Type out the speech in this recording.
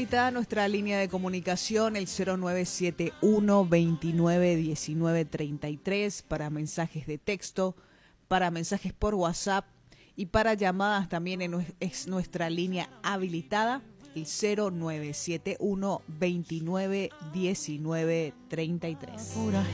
habilitada nuestra línea de comunicación, el 0971 29 19 33, para mensajes de texto, para mensajes por WhatsApp y para llamadas también es nuestra línea habilitada, el 0971 29 19 33.